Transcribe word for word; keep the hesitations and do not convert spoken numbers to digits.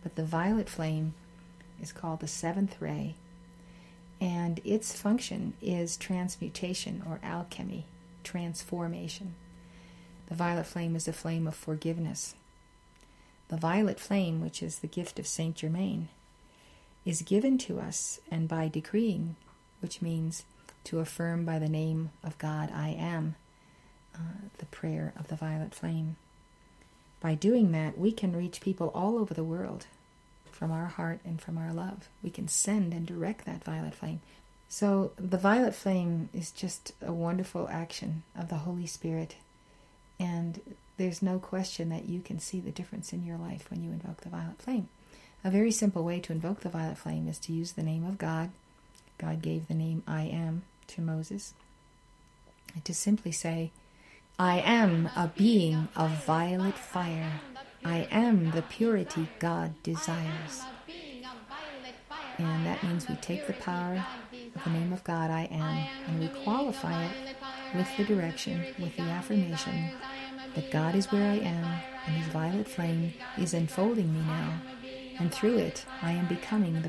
But the violet flame is called the seventh ray, and its function is transmutation or alchemy, transformation. The violet flame is a flame of forgiveness. The violet flame, which is the gift of Saint Germain, is given to us, and by decreeing, which means to affirm by the name of God, I am, uh, the prayer of the violet flame. By doing that, we can reach people all over the world from our heart and from our love. We can send and direct that violet flame. So the violet flame is just a wonderful action of the Holy Spirit, and there's no question that you can see the difference in your life when you invoke the violet flame. A very simple way to invoke the violet flame is to use the name of God. God gave the name I am to Moses. And to simply say, I am a being of violet fire. I am the purity God desires. And that means we take the power of the name of God, I am, and we qualify it with the direction, with the affirmation that God is where I am, and His violet flame is enfolding me now, and through it I am becoming the